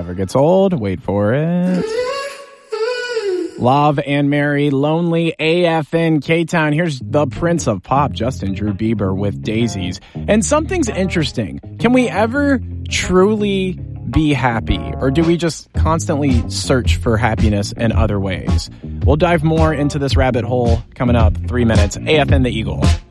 Never gets old. Wait for it. Love and Mary, Lonely, AFN, K-Town. Here's the Prince of Pop, Justin Drew Bieber with Daisies. And something's interesting. Can we ever truly be happy? Or do we just constantly search for happiness in other ways? We'll dive more into this rabbit hole coming up 3 minutes. AFN the Eagle.